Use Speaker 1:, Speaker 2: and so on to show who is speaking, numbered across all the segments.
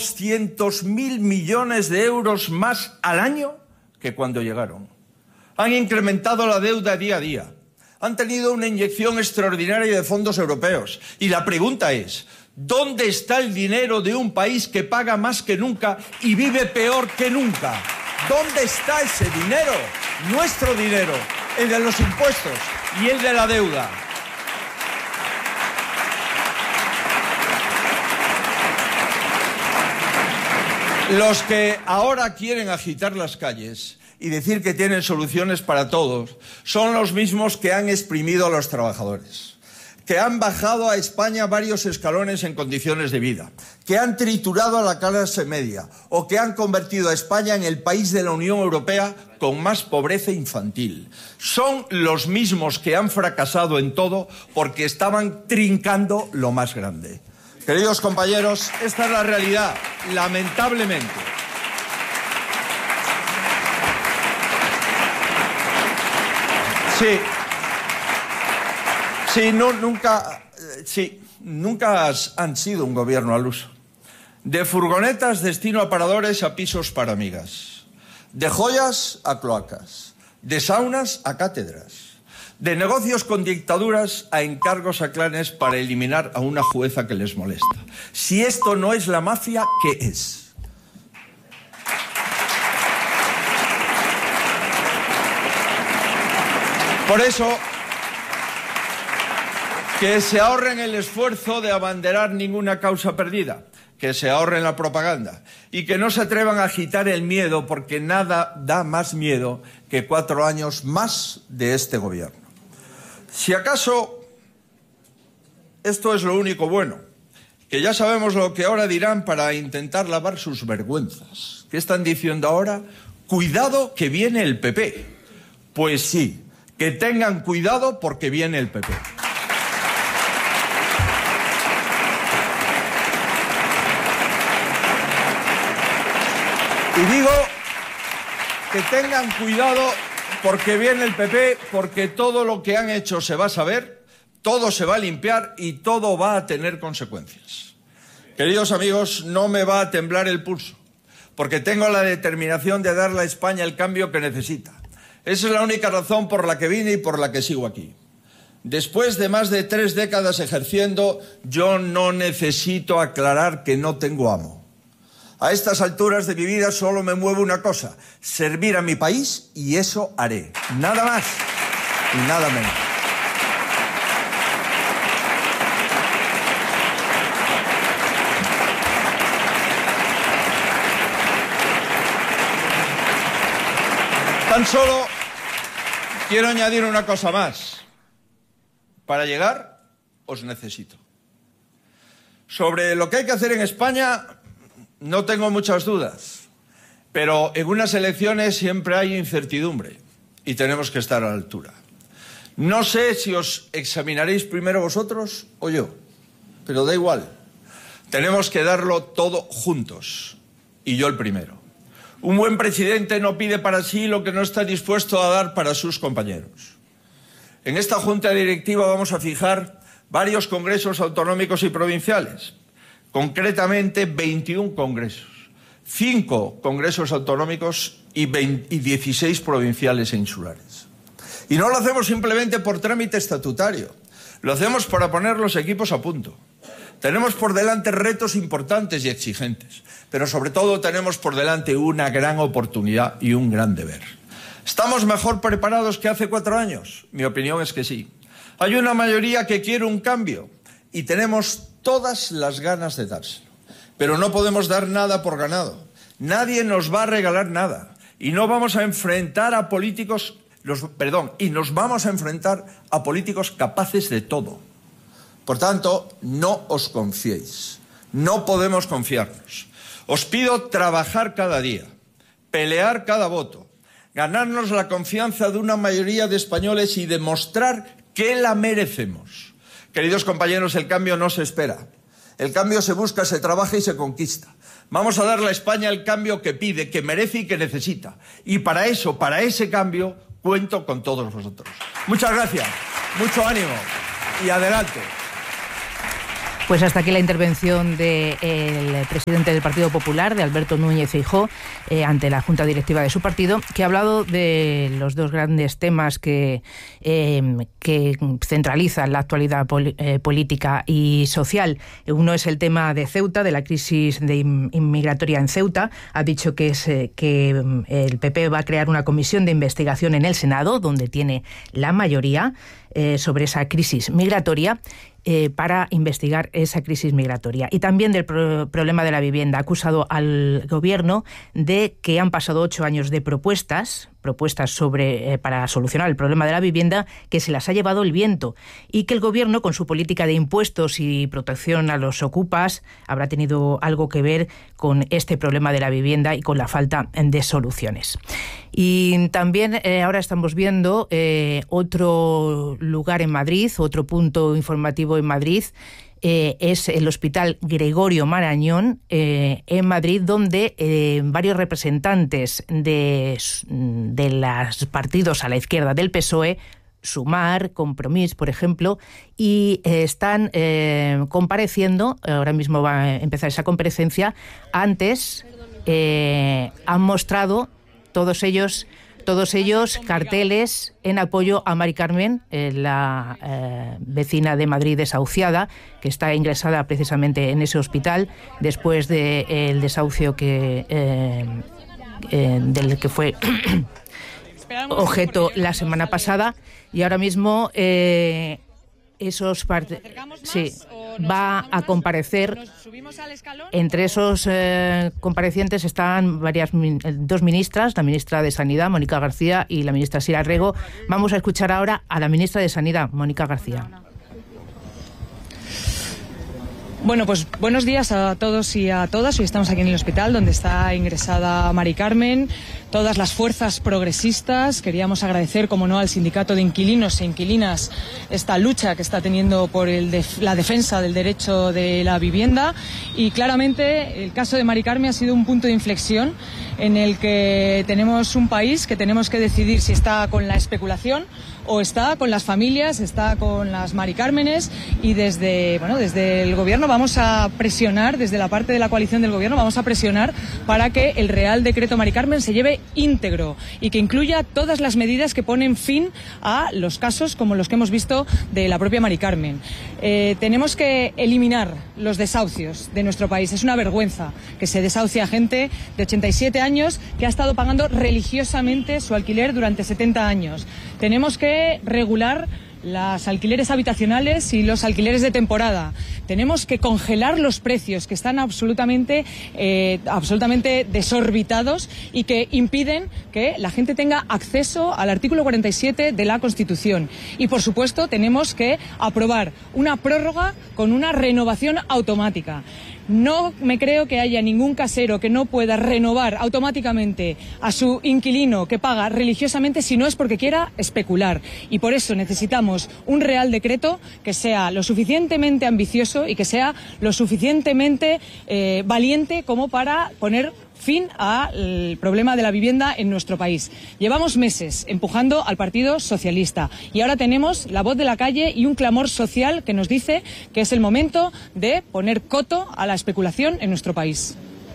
Speaker 1: 200.000 millones de euros más al año que cuando llegaron. Han incrementado la deuda día a día. Han tenido una inyección extraordinaria de fondos europeos. Y la pregunta es, ¿dónde está el dinero de un país que paga más que nunca y vive peor que nunca? ¿Dónde está ese dinero? Nuestro dinero, el de los impuestos y el de la deuda. Los que ahora quieren agitar las calles y decir que tienen soluciones para todos son los mismos que han exprimido a los trabajadores, que han bajado a España varios escalones en condiciones de vida, que han triturado a la clase media o que han convertido a España en el país de la Unión Europea con más pobreza infantil. Son los mismos que han fracasado en todo porque estaban trincando lo más grande. Queridos compañeros, esta es la realidad, lamentablemente. Nunca han sido un gobierno al uso. De furgonetas destino a paradores a pisos para amigas. De joyas a cloacas. De saunas a cátedras. De negocios con dictaduras a encargos a clanes para eliminar a una jueza que les molesta. Si esto no es la mafia, ¿qué es? Por eso, que se ahorren el esfuerzo de abanderar ninguna causa perdida, que se ahorren la propaganda y que no se atrevan a agitar el miedo, porque nada da más miedo que 4 años más de este gobierno. Si acaso esto es lo único bueno, que ya sabemos lo que ahora dirán para intentar lavar sus vergüenzas. ¿Qué están diciendo ahora? Cuidado que viene el PP. Pues sí, que tengan cuidado porque viene el PP. Y digo que tengan cuidado porque viene el PP, porque todo lo que han hecho se va a saber, todo se va a limpiar y todo va a tener consecuencias. Queridos amigos, no me va a temblar el pulso, porque tengo la determinación de darle a España el cambio que necesita. Esa es la única razón por la que vine y por la que sigo aquí. Después de más de 3 décadas ejerciendo, yo no necesito aclarar que no tengo amo. A estas alturas de mi vida solo me mueve una cosa, servir a mi país, y eso haré. Nada más y nada menos. Tan solo quiero añadir una cosa más. Para llegar, os necesito. Sobre lo que hay que hacer en España, no tengo muchas dudas, pero en unas elecciones siempre hay incertidumbre y tenemos que estar a la altura. No sé si os examinaréis primero vosotros o yo, pero da igual. Tenemos que darlo todo juntos, y yo el primero. Un buen presidente no pide para sí lo que no está dispuesto a dar para sus compañeros. En esta Junta Directiva vamos a fijar varios congresos autonómicos y provinciales. Concretamente 21 congresos, 5 congresos autonómicos y 16 provinciales e insulares. Y no lo hacemos simplemente por trámite estatutario, lo hacemos para poner los equipos a punto. Tenemos por delante retos importantes y exigentes, pero sobre todo tenemos por delante una gran oportunidad y un gran deber. ¿Estamos mejor preparados que hace 4 años? Mi opinión es que sí. Hay una mayoría que quiere un cambio y tenemos todas las ganas de dárselo. Pero no podemos dar nada por ganado. Nadie nos va a regalar nada. Y no vamos a enfrentar a políticos, nos vamos a enfrentar a políticos capaces de todo. Por tanto, no os confiéis. No podemos confiarnos. Os pido trabajar cada día, pelear cada voto, ganarnos la confianza de una mayoría de españoles y demostrar que la merecemos. Queridos compañeros, el cambio no se espera. El cambio se busca, se trabaja y se conquista. Vamos a darle a España el cambio que pide, que merece y que necesita. Y para eso, para ese cambio, cuento con todos vosotros. Muchas gracias, mucho ánimo y adelante.
Speaker 2: Pues hasta aquí la intervención del presidente del Partido Popular, de Alberto Núñez Feijóo, ante la Junta Directiva de su partido, que ha hablado de los dos grandes temas que centralizan la actualidad política y social. Uno es el tema de Ceuta, de la crisis inmigratoria en Ceuta. Ha dicho que el PP va a crear una comisión de investigación en el Senado, donde tiene la mayoría, sobre esa crisis migratoria, para investigar esa crisis migratoria. Y también del problema de la vivienda. Ha acusado al gobierno de que han pasado 8 años de propuestas para solucionar el problema de la vivienda, que se las ha llevado el viento, y que el gobierno, con su política de impuestos y protección a los ocupas, habrá tenido algo que ver con este problema de la vivienda y con la falta de soluciones. Y también ahora estamos viendo otro lugar en Madrid, otro punto informativo en Madrid. Es el Hospital Gregorio Marañón en Madrid, donde varios representantes de los partidos a la izquierda del PSOE, Sumar, Compromís, por ejemplo, y están compareciendo. Ahora mismo va a empezar esa comparecencia. Antes han mostrado todos ellos carteles en apoyo a Mari Carmen, la vecina de Madrid desahuciada, que está ingresada precisamente en ese hospital después del desahucio del que fue objeto la semana pasada. Y ahora mismo va a comparecer. Entre esos comparecientes están dos ministras, la ministra de Sanidad, Mónica García, y la ministra Sira Rego. Vamos a escuchar ahora a la ministra de Sanidad, Mónica García.
Speaker 3: Bueno, pues buenos días a todos y a todas. Hoy estamos aquí en el hospital donde está ingresada Mari Carmen. Todas las fuerzas progresistas queríamos agradecer, como no, al sindicato de inquilinos e inquilinas esta lucha que está teniendo por la defensa del derecho de la vivienda. Y claramente el caso de Mari Carmen ha sido un punto de inflexión en el que tenemos un país que tenemos que decidir si está con la especulación o está con las familias, está con las Mari Cármenes, y desde el gobierno vamos a presionar, desde la parte de la coalición del gobierno vamos a presionar para que el Real Decreto Mari Carmen se lleve íntegro y que incluya todas las medidas que ponen fin a los casos como los que hemos visto de la propia Mari Carmen. Tenemos que eliminar los desahucios de nuestro país. Es una vergüenza que se desahucie a gente de 87 años que ha estado pagando religiosamente su alquiler durante 70 años. Tenemos que regular los alquileres habitacionales y los alquileres de temporada. Tenemos que congelar los precios que están absolutamente desorbitados y que impiden que la gente tenga acceso al artículo 47 de la Constitución. Y, por supuesto, tenemos que aprobar una prórroga con una renovación automática. No me creo que haya ningún casero que no pueda renovar automáticamente a su inquilino que paga religiosamente si no es porque quiera especular. Y por eso necesitamos un Real Decreto que sea lo suficientemente ambicioso y que sea lo suficientemente valiente como para poner fin al problema de la vivienda en nuestro país. Llevamos meses empujando al Partido Socialista y ahora tenemos la voz de la calle y un clamor social que nos dice que es el momento de poner coto a la especulación en nuestro país.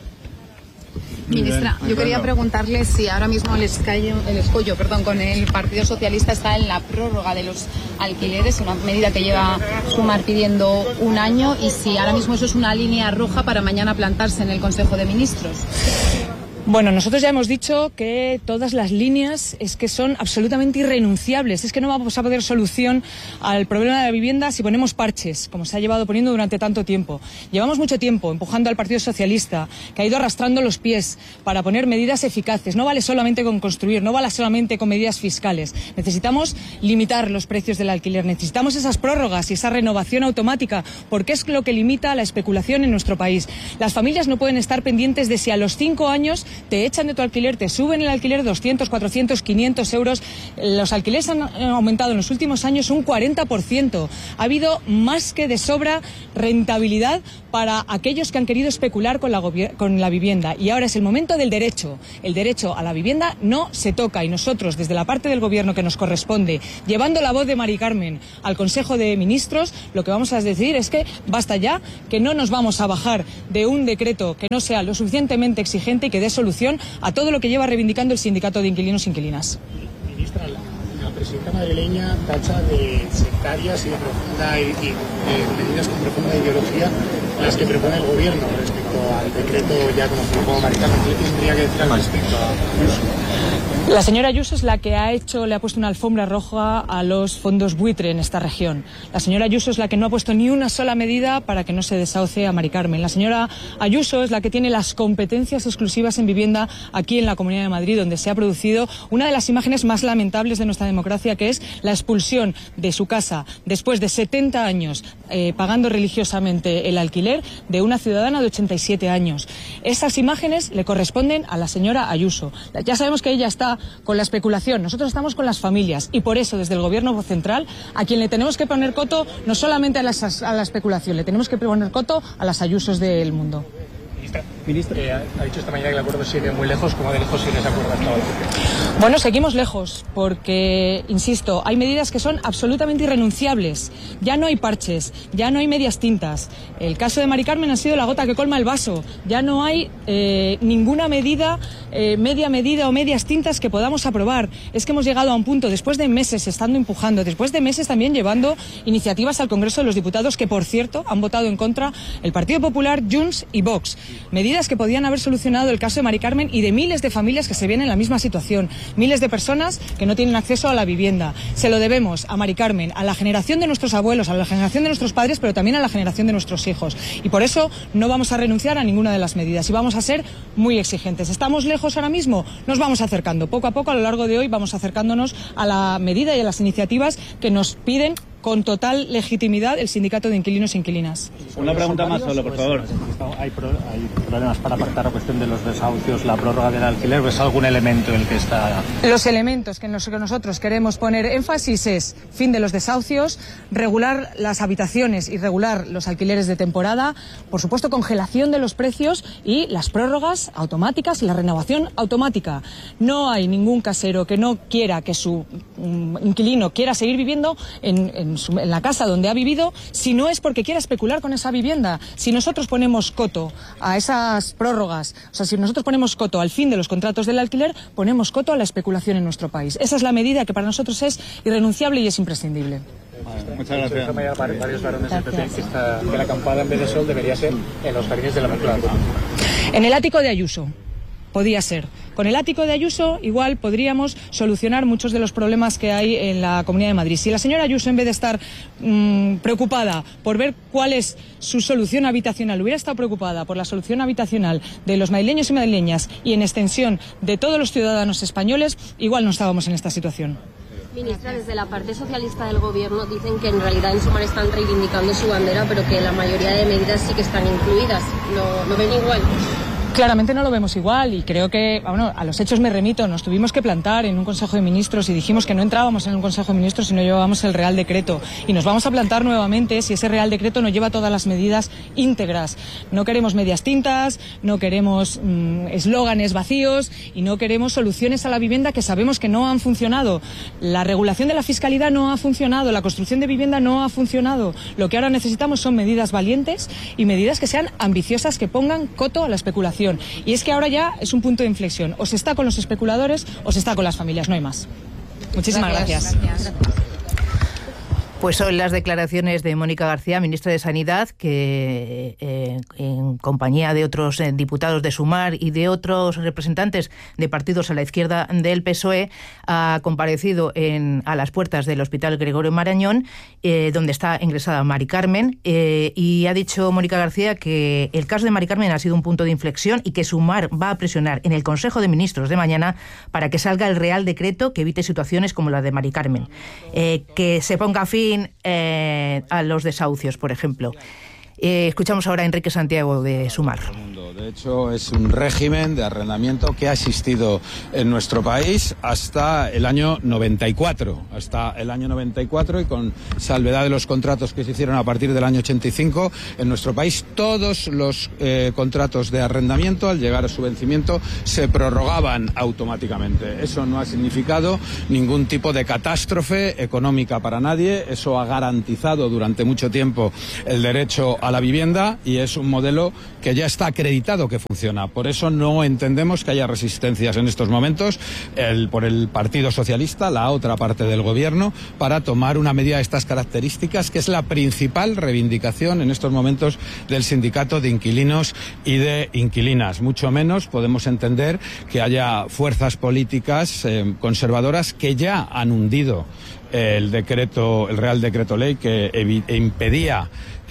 Speaker 4: Ministra, yo quería preguntarle si ahora mismo el escollo con el Partido Socialista está en la prórroga de los alquileres, una medida que lleva Sumar pidiendo un año, y si ahora mismo eso es una línea roja para mañana plantarse en el Consejo de Ministros.
Speaker 3: Bueno, nosotros ya hemos dicho que todas las líneas es que son absolutamente irrenunciables. Es que no vamos a poner solución al problema de la vivienda si ponemos parches, como se ha llevado poniendo durante tanto tiempo. Llevamos mucho tiempo empujando al Partido Socialista, que ha ido arrastrando los pies para poner medidas eficaces. No vale solamente con construir, no vale solamente con medidas fiscales. Necesitamos limitar los precios del alquiler, necesitamos esas prórrogas y esa renovación automática, porque es lo que limita la especulación en nuestro país. Las familias no pueden estar pendientes de si a los 5 años te echan de tu alquiler, te suben el alquiler 200, 400, 500 euros. Los alquileres han aumentado en los últimos años un 40%. Ha habido más que de sobra rentabilidad para aquellos que han querido especular con la vivienda. Y ahora es el momento del derecho. El derecho a la vivienda no se toca, y nosotros, desde la parte del Gobierno que nos corresponde, llevando la voz de Mari Carmen al Consejo de Ministros, lo que vamos a decir es que basta ya, que no nos vamos a bajar de un decreto que no sea lo suficientemente exigente y que dé solución a todo lo que lleva reivindicando el Sindicato de Inquilinos e Inquilinas.
Speaker 5: Ministra, la presidenta madrileña tacha de sectarias y de medidas con profunda ideología las que propone el Gobierno respecto al decreto ya conocido como Mari Carmen. ¿Qué tendría que decir al respecto a Ayuso?
Speaker 3: La señora Ayuso es la que le ha puesto una alfombra roja a los fondos buitre en esta región. La señora Ayuso es la que no ha puesto ni una sola medida para que no se desahucie a Mari Carmen. La señora Ayuso es la que tiene las competencias exclusivas en vivienda aquí en la Comunidad de Madrid, donde se ha producido una de las imágenes más lamentables de nuestra democracia, que es la expulsión de su casa después de 70 años pagando religiosamente el alquiler de una ciudadana de 87 años. Esas imágenes le corresponden a la señora Ayuso. Ya sabemos que ella está con la especulación, nosotros estamos con las familias, y por eso desde el Gobierno central a quien le tenemos que poner coto no solamente a la especulación, le tenemos que poner coto a las Ayusos del mundo.
Speaker 5: Ministra, ha dicho esta mañana que el acuerdo sigue muy lejos. ¿Cómo de lejos sigue ese acuerdo hasta ahora?
Speaker 3: Bueno, seguimos lejos porque, insisto, hay medidas que son absolutamente irrenunciables. Ya no hay parches, ya no hay medias tintas. El caso de Mari Carmen ha sido la gota que colma el vaso. Ya no hay ninguna medida, media medida o medias tintas que podamos aprobar. Es que hemos llegado a un punto, después de meses estando empujando, después de meses también llevando iniciativas al Congreso de los Diputados, que por cierto han votado en contra el Partido Popular, Junts y Vox. Medidas que podían haber solucionado el caso de Mari Carmen y de miles de familias que se ven en la misma situación. Miles de personas que no tienen acceso a la vivienda. Se lo debemos a Mari Carmen, a la generación de nuestros abuelos, a la generación de nuestros padres, pero también a la generación de nuestros hijos. Y por eso no vamos a renunciar a ninguna de las medidas y vamos a ser muy exigentes. ¿Estamos lejos ahora mismo? Nos vamos acercando. Poco a poco, a lo largo de hoy, vamos acercándonos a la medida y a las iniciativas que nos piden con total legitimidad el Sindicato de Inquilinos e Inquilinas.
Speaker 6: Una pregunta más solo, por favor.
Speaker 5: ¿Hay problemas para apartar la cuestión de los desahucios, la prórroga del alquiler, o es algún elemento en el que está...?
Speaker 3: Los elementos en los que nosotros queremos poner énfasis es fin de los desahucios, regular las habitaciones y regular los alquileres de temporada, por supuesto congelación de los precios y las prórrogas automáticas y la renovación automática. No hay ningún casero que no quiera que su inquilino quiera seguir viviendo en la casa donde ha vivido, si no es porque quiera especular con esa vivienda. Si nosotros ponemos coto a esas prórrogas, o sea, si nosotros ponemos coto al fin de los contratos del alquiler, ponemos coto a la especulación en nuestro país. Esa es la medida que para nosotros es irrenunciable y es imprescindible.
Speaker 5: Muchas gracias. Varios varones del PP que la acampada en vez de sol debería ser en los jardines de la Moncloa.
Speaker 3: En el ático de Ayuso. Podía ser. Con el ático de Ayuso igual podríamos solucionar muchos de los problemas que hay en la Comunidad de Madrid. Si la señora Ayuso, en vez de estar preocupada por ver cuál es su solución habitacional, hubiera estado preocupada por la solución habitacional de los madrileños y madrileñas y en extensión de todos los ciudadanos españoles, igual no estábamos en esta situación.
Speaker 7: Ministra, desde la parte socialista del Gobierno dicen que en realidad en Sumar están reivindicando su bandera, pero que la mayoría de medidas sí que están incluidas. ¿Lo ven igual?
Speaker 3: Claramente no lo vemos igual y creo que, bueno, a los hechos me remito. Nos tuvimos que plantar en un Consejo de Ministros y dijimos que no entrábamos en un Consejo de Ministros si no llevábamos el Real Decreto. Y nos vamos a plantar nuevamente si ese Real Decreto no lleva todas las medidas íntegras. No queremos medias tintas, no queremos eslóganes vacíos y no queremos soluciones a la vivienda que sabemos que no han funcionado. La regulación de la fiscalidad no ha funcionado, la construcción de vivienda no ha funcionado. Lo que ahora necesitamos son medidas valientes y medidas que sean ambiciosas, que pongan coto a la especulación. Y es que ahora ya es un punto de inflexión. O se está con los especuladores o se está con las familias, no hay más. Muchísimas gracias.
Speaker 2: Pues son las declaraciones de Mónica García, ministra de Sanidad, que en compañía de otros diputados de Sumar y de otros representantes de partidos a la izquierda del PSOE, ha comparecido a las puertas del Hospital Gregorio Marañón, donde está ingresada Mari Carmen, y ha dicho Mónica García que el caso de Mari Carmen ha sido un punto de inflexión y que Sumar va a presionar en el Consejo de Ministros de mañana para que salga el Real Decreto que evite situaciones como la de Mari Carmen, que se ponga fin a los desahucios, por ejemplo. Escuchamos ahora a Enrique Santiago de Sumar.
Speaker 8: nuevo. De hecho, es un régimen de arrendamiento que ha existido en nuestro país hasta el año 94. Hasta el año 94, y con salvedad de los contratos que se hicieron a partir del año 85, en nuestro país todos los contratos de arrendamiento, al llegar a su vencimiento, se prorrogaban automáticamente. Eso no ha significado ningún tipo de catástrofe económica para nadie. Eso ha garantizado durante mucho tiempo el derecho a la vivienda y es un modelo que ya está acreditado que funciona. Por eso no entendemos que haya resistencias en estos momentos por el Partido Socialista, la otra parte del gobierno, para tomar una medida de estas características, que es la principal reivindicación en estos momentos del sindicato de inquilinos y de inquilinas. Mucho menos podemos entender que haya fuerzas políticas conservadoras que ya han hundido el Real Decreto Ley que impedía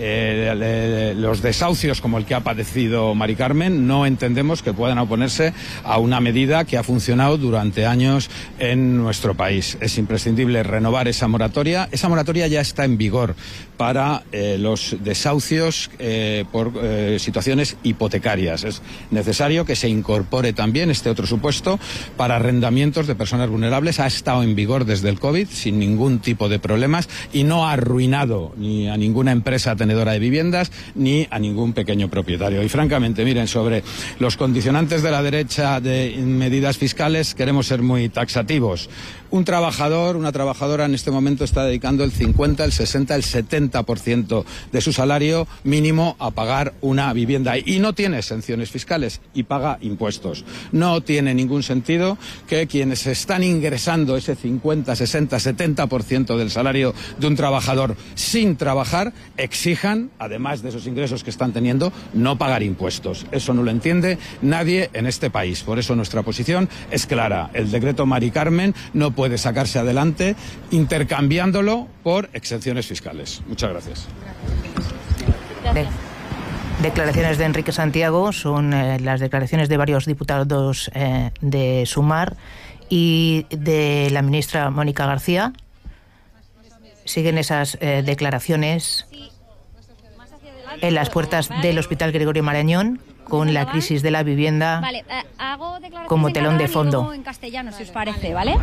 Speaker 8: los desahucios como el que ha padecido Mari Carmen. No entendemos que puedan oponerse a una medida que ha funcionado durante años en nuestro país. Es imprescindible renovar esa moratoria. Esa moratoria ya está en vigor para los desahucios por situaciones hipotecarias. Es necesario que se incorpore también este otro supuesto para arrendamientos de personas vulnerables. Ha estado en vigor desde el COVID sin ningún tipo de problemas y no ha arruinado ni a ninguna empresa tenedora de viviendas ni a ningún pequeño propietario. Y francamente, miren, sobre los condicionantes de la derecha de medidas fiscales queremos ser muy taxativos. Un trabajador, una trabajadora en este momento está dedicando el 50, el 60, el 70% de su salario mínimo a pagar una vivienda y no tiene exenciones fiscales y paga impuestos. No tiene ningún sentido que quienes están ingresando ese 50, 60, 70% del salario de un trabajador sin trabajar exijan, además de esos ingresos que están teniendo, no pagar impuestos. Eso no lo entiende nadie en este país. Por eso nuestra posición es clara. El decreto Mari Carmen no puede sacarse adelante intercambiándolo por exenciones fiscales. Muchas gracias.
Speaker 2: Declaraciones de Enrique Santiago son las declaraciones de varios diputados de Sumar y de la ministra Mónica García. Siguen esas declaraciones en las puertas del Hospital Gregorio Marañón, con la crisis de la vivienda como telón de fondo.
Speaker 9: En castellano, si os parece, ¿vale?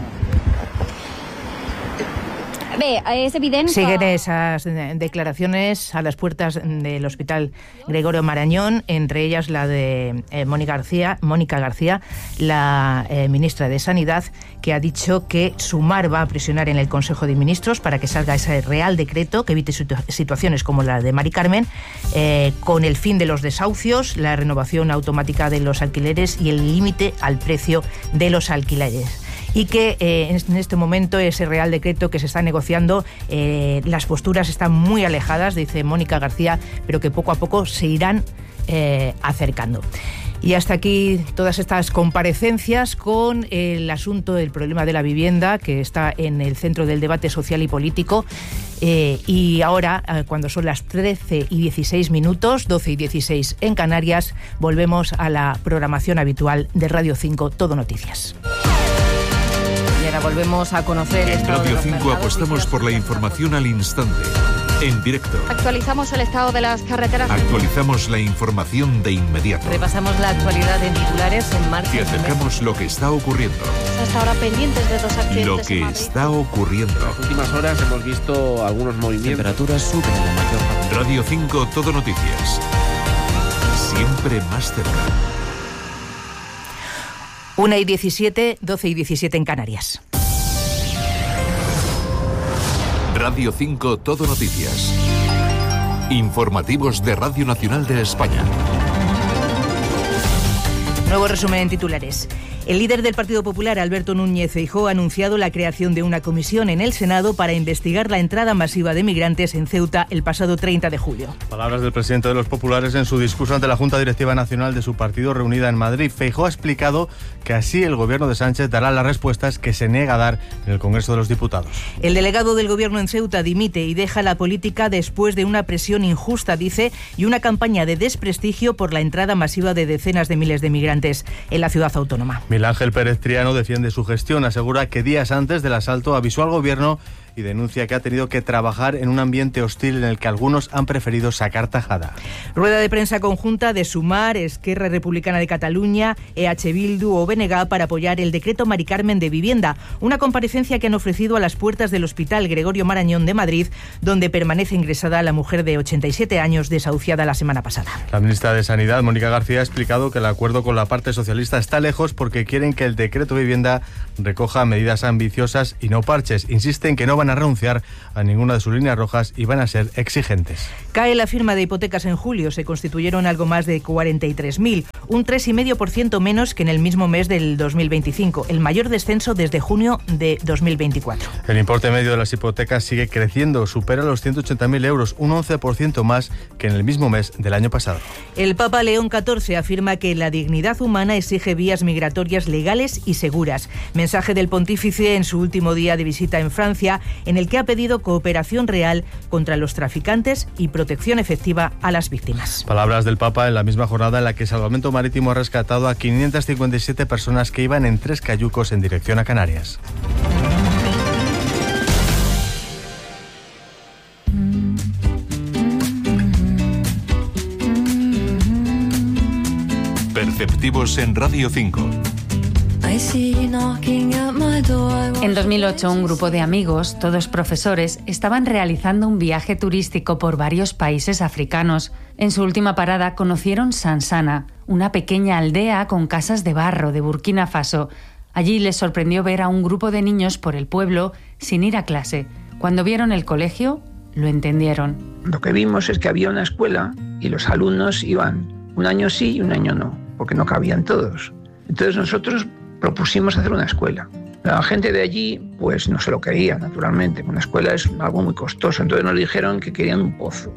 Speaker 9: Es evidente.
Speaker 2: Siguen esas declaraciones a las puertas del Hospital Gregorio Marañón, entre ellas la de Mónica García, la ministra de Sanidad, que ha dicho que Sumar va a presionar en el Consejo de Ministros para que salga ese Real Decreto que evite situaciones como la de Mari Carmen, con el fin de los desahucios, la renovación automática de los alquileres y el límite al precio de los alquileres. Y que en este momento ese Real Decreto que se está negociando, las posturas están muy alejadas, dice Mónica García, pero que poco a poco se irán acercando. Y hasta aquí todas estas comparecencias con el asunto del problema de la vivienda, que está en el centro del debate social y político. Y ahora, cuando son las 13:16, 12:16 en Canarias, volvemos a la programación habitual de Radio 5 Todo Noticias.
Speaker 10: Y ahora volvemos a conocer...
Speaker 11: En Radio 5 apostamos por la información al instante, en directo.
Speaker 12: Actualizamos el estado de las carreteras.
Speaker 11: Actualizamos la información de inmediato.
Speaker 10: Repasamos la actualidad en titulares en marcha.
Speaker 11: Y acercamos lo que está ocurriendo.
Speaker 12: Hasta ahora pendientes de 2 accidentes.
Speaker 11: Lo que está ocurriendo.
Speaker 13: En las últimas horas hemos visto algunos movimientos.
Speaker 14: Temperaturas suben en la mayor parte.
Speaker 11: Radio 5 Todo Noticias. Siempre más cerca.
Speaker 2: 1:17, 12:17 en Canarias.
Speaker 11: Radio 5 Todo Noticias. Informativos de Radio Nacional de España.
Speaker 2: Nuevo resumen en titulares. El líder del Partido Popular, Alberto Núñez Feijóo, ha anunciado la creación de una comisión en el Senado para investigar la entrada masiva de migrantes en Ceuta el pasado 30 de julio.
Speaker 15: Palabras del presidente de los populares en su discurso ante la Junta Directiva Nacional de su partido reunida en Madrid. Feijóo ha explicado que así el gobierno de Sánchez dará las respuestas que se niega a dar en el Congreso de los Diputados.
Speaker 2: El delegado del gobierno en Ceuta dimite y deja la política después de una presión injusta, dice, y una campaña de desprestigio por la entrada masiva de decenas de miles de migrantes en la ciudad autónoma.
Speaker 15: Miguel Ángel Pérez Triano defiende su gestión, asegura que días antes del asalto avisó al gobierno y denuncia que ha tenido que trabajar en un ambiente hostil en el que algunos han preferido sacar tajada.
Speaker 2: Rueda de prensa conjunta de Sumar, Esquerra Republicana de Cataluña, EH Bildu o BNG para apoyar el decreto Mari Carmen de vivienda, una comparecencia que han ofrecido a las puertas del Hospital Gregorio Marañón de Madrid, donde permanece ingresada la mujer de 87 años desahuciada la semana pasada.
Speaker 15: La ministra de Sanidad, Mónica García, ha explicado que el acuerdo con la parte socialista está lejos porque quieren que el decreto de vivienda recoja medidas ambiciosas y no parches. Insisten que no van a renunciar a ninguna de sus líneas rojas y van a ser exigentes.
Speaker 2: Cae la firma de hipotecas en julio. Se constituyeron algo más de 43.000, un 3,5% menos que en el mismo mes del 2025, el mayor descenso desde junio de 2024.
Speaker 15: El importe medio de las hipotecas sigue creciendo, supera los 180.000 euros, un 11% más que en el mismo mes del año pasado.
Speaker 2: El Papa León XIV afirma que la dignidad humana exige vías migratorias legales y seguras. Mensaje del pontífice en su último día de visita en Francia, en el que ha pedido cooperación real contra los traficantes y protección efectiva a las víctimas.
Speaker 15: Palabras del Papa en la misma jornada en la que Salvamento Marítimo ha rescatado a 557 personas que iban en 3 cayucos en dirección a Canarias.
Speaker 11: Perceptivos en Radio 5.
Speaker 16: En 2008, un grupo de amigos, todos profesores, estaban realizando un viaje turístico por varios países africanos. En su última parada conocieron Sansana, una pequeña aldea con casas de barro de Burkina Faso. Allí les sorprendió ver a un grupo de niños por el pueblo sin ir a clase. Cuando vieron el colegio, lo entendieron.
Speaker 17: Lo que vimos es que había una escuela y los alumnos iban un año sí y un año no, porque no cabían todos. Entonces nosotros propusimos hacer una escuela. La gente de allí pues no se lo quería, naturalmente. Una escuela es algo muy costoso. Entonces nos dijeron que querían un pozo.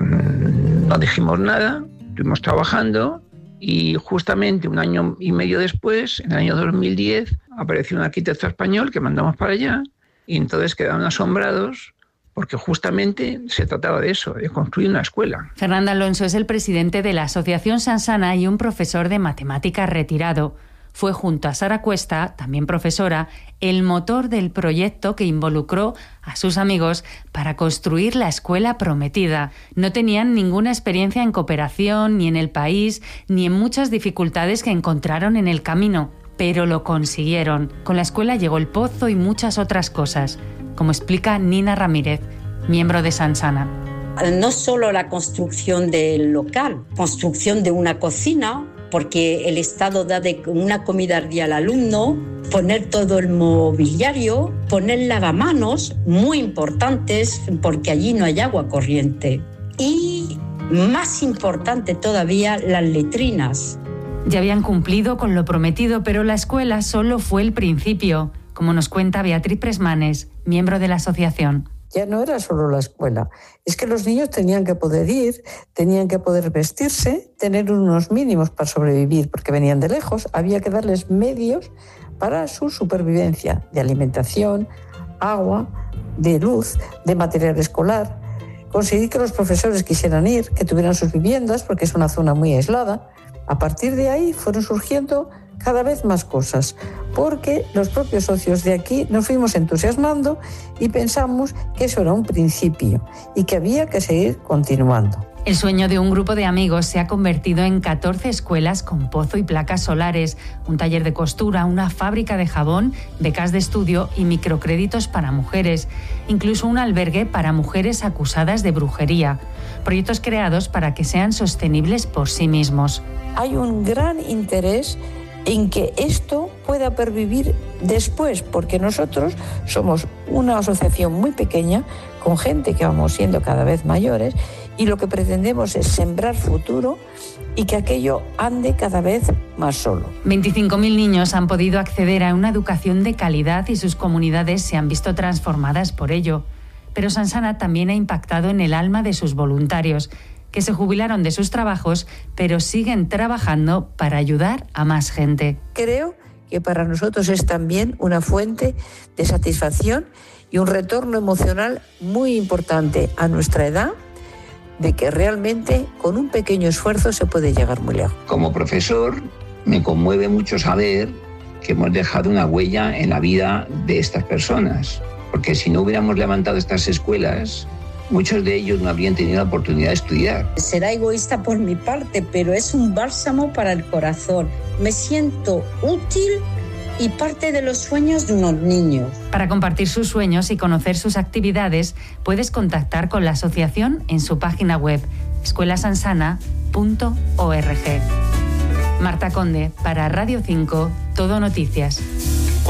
Speaker 17: No dijimos nada, estuvimos trabajando y justamente un año y medio después, en el año 2010, apareció un arquitecto español que mandamos para allá y entonces quedaron asombrados porque justamente se trataba de eso, de construir una escuela.
Speaker 16: Fernando Alonso es el presidente de la Asociación Sansana y un profesor de matemáticas retirado. Fue junto a Sara Cuesta, también profesora, el motor del proyecto que involucró a sus amigos para construir la escuela prometida. No tenían ninguna experiencia en cooperación, ni en el país, ni en muchas dificultades que encontraron en el camino, pero lo consiguieron. Con la escuela llegó el pozo y muchas otras cosas, como explica Nina Ramírez, miembro de Sansana.
Speaker 18: No solo la construcción del local, construcción de una cocina, porque el Estado da de una comida al día al alumno, poner todo el mobiliario, poner lavamanos, muy importantes, porque allí no hay agua corriente. Y más importante todavía, las letrinas.
Speaker 16: Ya habían cumplido con lo prometido, pero la escuela solo fue el principio, como nos cuenta Beatriz Presmanes, miembro de la asociación.
Speaker 19: Ya no era solo la escuela, es que los niños tenían que poder ir, tenían que poder vestirse, tener unos mínimos para sobrevivir, porque venían de lejos, había que darles medios para su supervivencia, de alimentación, agua, de luz, de material escolar. Conseguir que los profesores quisieran ir, que tuvieran sus viviendas, porque es una zona muy aislada. A partir de ahí fueron surgiendo cada vez más cosas, porque los propios socios de aquí nos fuimos entusiasmando y pensamos que eso era un principio y que había que seguir continuando.
Speaker 16: El sueño de un grupo de amigos se ha convertido en 14 escuelas con pozo y placas solares, un taller de costura, una fábrica de jabón, becas de estudio y microcréditos para mujeres, incluso un albergue para mujeres acusadas de brujería. Proyectos creados para que sean sostenibles por sí mismos.
Speaker 19: Hay un gran interés en que esto pueda pervivir después, porque nosotros somos una asociación muy pequeña, con gente que vamos siendo cada vez mayores, y lo que pretendemos es sembrar futuro y que aquello ande cada vez más solo.
Speaker 16: 25.000 niños han podido acceder a una educación de calidad y sus comunidades se han visto transformadas por ello. Pero Sansana también ha impactado en el alma de sus voluntarios, que se jubilaron de sus trabajos, pero siguen trabajando para ayudar a más gente.
Speaker 19: Creo que para nosotros es también una fuente de satisfacción y un retorno emocional muy importante a nuestra edad, de que realmente con un pequeño esfuerzo se puede llegar muy lejos.
Speaker 17: Como profesor, me conmueve mucho saber que hemos dejado una huella en la vida de estas personas. porque si no hubiéramos levantado estas escuelas, muchos de ellos no habrían tenido la oportunidad de estudiar.
Speaker 18: Será egoísta por mi parte, pero es un bálsamo para el corazón. Me siento útil y parte de los sueños de unos niños.
Speaker 16: Para compartir sus sueños y conocer sus actividades, puedes contactar con la asociación en su página web escuelasansana.org. Marta Conde, para Radio 5, Todo Noticias.